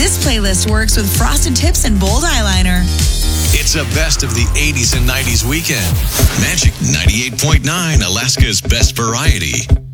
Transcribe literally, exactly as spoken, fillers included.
This playlist works with frosted tips and bold eyeliner. It's a best of the eighties and nineties weekend. Magic ninety-eight point nine, Alaska's best variety.